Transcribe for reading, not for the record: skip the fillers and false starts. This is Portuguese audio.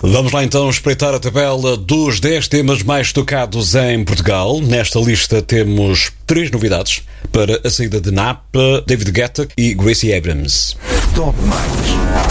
Vamos lá então espreitar a tabela dos 10 temas mais tocados em Portugal. Nesta lista temos 3 novidades para a saída de Napa, David Guetta e Gracie Abrams. Top Mais.